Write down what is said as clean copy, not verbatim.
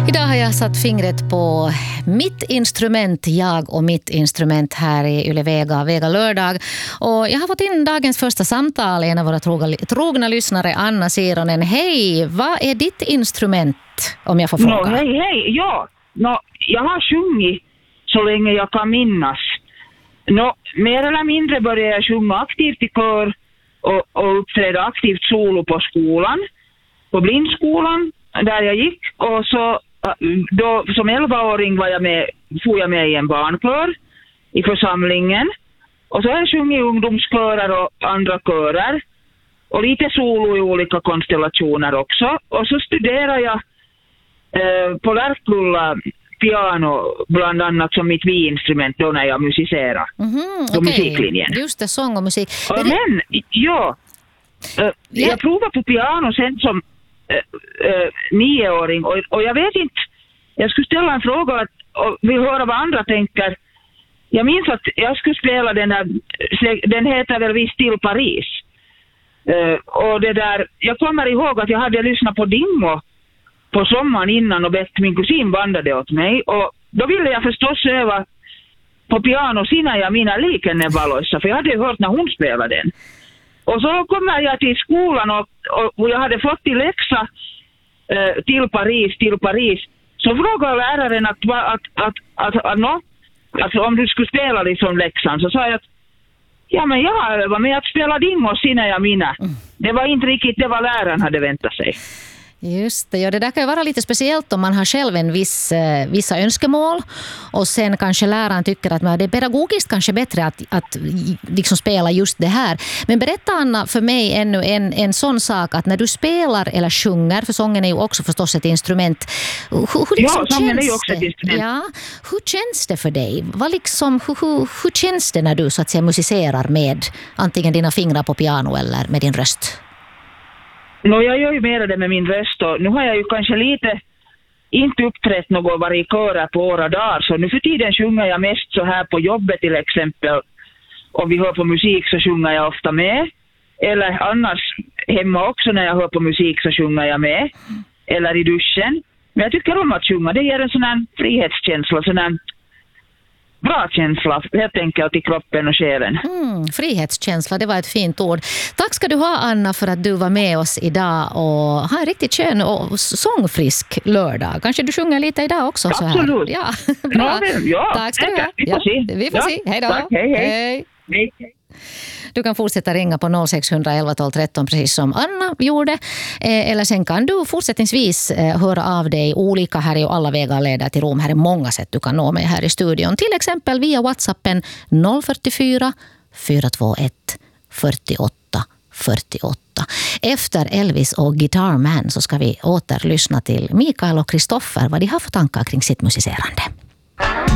Idag har jag satt fingret på mitt instrument, jag och mitt instrument här i Yle Vega lördag. Och jag har fått in dagens första samtal, en av våra trogna lyssnare, Anna Sironen. Hej, vad är ditt instrument, om jag får fråga? Hej, ja. Jag har sjungit så länge jag kan minnas. Mer eller mindre började jag sjunga aktivt i kör och uppträda aktivt solo på skolan, på blindskolan där jag gick. Och så då, som 11-åring får jag med i en barnkör i församlingen. Och så har jag sjungit i ungdomskörer och andra körer. Och lite solo i olika konstellationer också. Och så studerar jag på Lärkulla piano bland annat som mitt biinstrument då när jag musicerar på musiklinjen. Just det, sång och musik. Jag provade på piano sen som 9-åring och jag vet inte, jag skulle ställa en fråga och vill höra vad andra tänker. Jag minns att jag skulle spela den heter väl Visst till Paris. Och det där, jag kommer ihåg att jag hade lyssnat på Dingo på sommaren innan och bett min kusin banda det åt mig. Och då ville jag förstås öva på piano sina jag mina likenne valoissa, för jag hade hört när hon spelade den. Och så kommer jag till skolan och jag hade fått till läxa till Paris. Så frågade läraren att om du skulle spela liksom läxan, så sa jag att jag var med att spela Dingo sina jag mina. Det var inte riktigt det vad läraren hade väntat sig. Just det, ja, det där kan ju vara lite speciellt om man har själv vissa önskemål och sen kanske läraren tycker att det är pedagogiskt kanske bättre att liksom spela just det här. Men berätta Anna för mig ännu en sån sak att när du spelar eller sjunger, för sången är ju också förstås ett instrument. Sången är ju också ett instrument. Ja, hur känns det för dig? Hur känns det när du så att säga musicerar med antingen dina fingrar på piano eller med din röst? Jag gör ju mer det med min röst och nu har jag ju kanske inte uppträtt något varit i körer på åra dagar, så nu för tiden sjunger jag mest så här på jobbet till exempel. Om vi hör på musik så sjunger jag ofta med, eller annars hemma också när jag hör på musik så sjunger jag med, eller i duschen. Men jag tycker om att sjunga, det ger en sån här frihetskänsla, sån här bra känsla helt enkelt i kroppen och själen. Frihetskänsla, det var ett fint ord. Tack ska du ha Anna för att du var med oss idag och ha en riktigt skön och sångfrisk lördag. Kanske du sjunger lite idag också? Absolut. Så här. Ja, bra. Ja, tack ska du ha. Vi får se. Hej då. Tack, hej. Du kan fortsätta ringa på 0611 12 13 precis som Anna gjorde. Eller sen kan du fortsättningsvis höra av dig olika här i alla vägar leder till Rom. Här är många sätt du kan nå mig här i studion. Till exempel via WhatsAppen 044 421 48 48. Efter Elvis och Guitar Man så ska vi åter lyssna till Mikael och Kristoffer vad de har för tankar kring sitt musicerande.